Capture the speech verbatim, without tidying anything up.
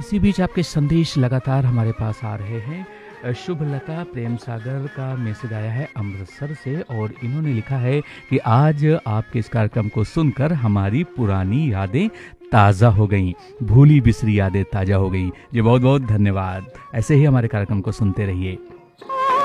इसी बीच आपके संदेश लगातार हमारे पास आ रहे हैं। शुभलता प्रेम सागर का मैसेज आया है अमृतसर से और इन्होंने लिखा है कि आज आपके इस कार्यक्रम को सुनकर हमारी पुरानी यादें ताज़ा हो गई, भूली बिसरी यादें ताज़ा हो गई। जी बहुत बहुत धन्यवाद। ऐसे ही हमारे कार्यक्रम को सुनते रहिए।